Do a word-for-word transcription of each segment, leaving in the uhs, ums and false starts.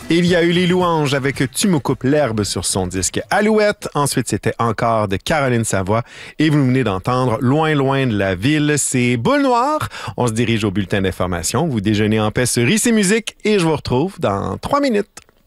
Il y a eu Les Louanges avec Tu me coupes l'herbe sur son disque Alouette. Ensuite, c'était Encore de Caroline Savoie. Et vous venez d'entendre Loin, loin de la ville. C'est Boule Noire. On se dirige au bulletin d'information. Vous déjeunez en paix sur Ici Musique et je vous retrouve dans trois minutes.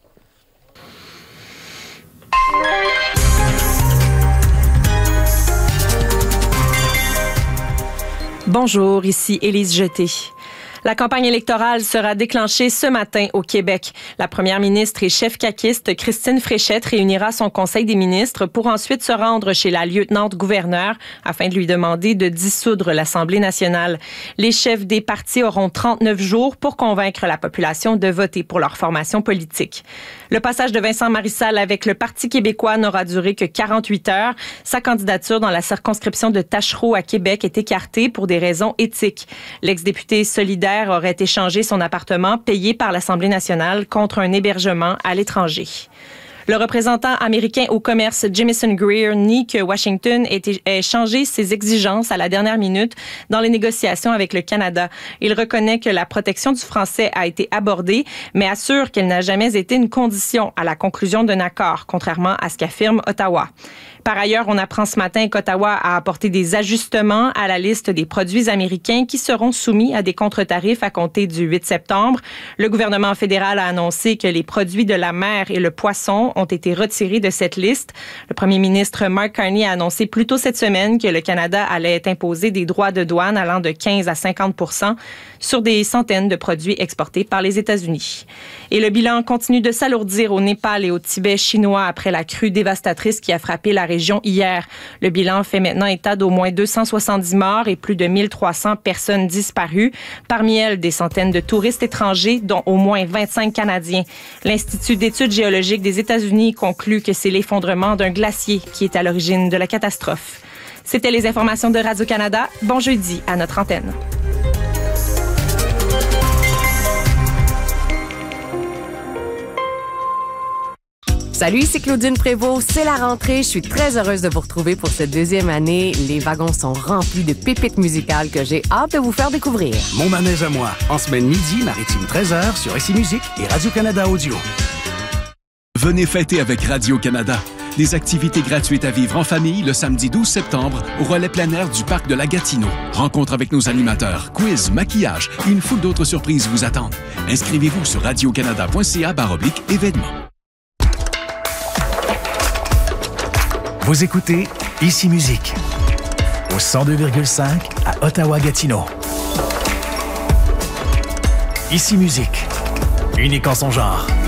Bonjour, ici Élise Jeté. La campagne électorale sera déclenchée ce matin au Québec. La première ministre et chef caquiste Christine Fréchette réunira son conseil des ministres pour ensuite se rendre chez la lieutenant-gouverneur afin de lui demander de dissoudre l'Assemblée nationale. Les chefs des partis auront trente-neuf jours pour convaincre la population de voter pour leur formation politique. Le passage de Vincent Marissal avec le Parti québécois n'aura duré que quarante-huit heures. Sa candidature dans la circonscription de Tachereau à Québec est écartée pour des raisons éthiques. L'ex-député solidaire aurait échangé son appartement payé par l'Assemblée nationale contre un hébergement à l'étranger. Le représentant américain au commerce Jamieson Greer nie que Washington ait changé ses exigences à la dernière minute dans les négociations avec le Canada. Il reconnaît que la protection du français a été abordée, mais assure qu'elle n'a jamais été une condition à la conclusion d'un accord, contrairement à ce qu'affirme Ottawa. Par ailleurs, on apprend ce matin qu'Ottawa a apporté des ajustements à la liste des produits américains qui seront soumis à des contre-tarifs à compter du huit septembre. Le gouvernement fédéral a annoncé que les produits de la mer et le poisson ont été retirés de cette liste. Le premier ministre Mark Carney a annoncé plus tôt cette semaine que le Canada allait imposer des droits de douane allant de quinze à cinquante pour cent sur des centaines de produits exportés par les États-Unis. Et le bilan continue de s'alourdir au Népal et au Tibet chinois après la crue dévastatrice qui a frappé la région hier. Le bilan fait maintenant état d'au moins deux cent soixante-dix morts et plus de mille trois cents personnes disparues. Parmi elles, des centaines de touristes étrangers, dont au moins vingt-cinq Canadiens. L'Institut d'études géologiques des États-Unis conclut que c'est l'effondrement d'un glacier qui est à l'origine de la catastrophe. C'était les informations de Radio-Canada. Bon jeudi à notre antenne. Salut, c'est Claudine Prévost. C'est la rentrée. Je suis très heureuse de vous retrouver pour cette deuxième année. Les wagons sont remplis de pépites musicales que j'ai hâte de vous faire découvrir. Mon manège à moi, en semaine midi, maritime treize heures sur Ici Musique et Radio-Canada Audio. Venez fêter avec Radio-Canada. Des activités gratuites à vivre en famille le samedi douze septembre au relais plein air du parc de la Gatineau. Rencontre avec nos animateurs, quiz, maquillage et une foule d'autres surprises vous attendent. Inscrivez-vous sur radiocanada.ca barre oblique événements. Vous écoutez Ici Musique au cent deux virgule cinq à Ottawa-Gatineau. Ici Musique, unique en son genre.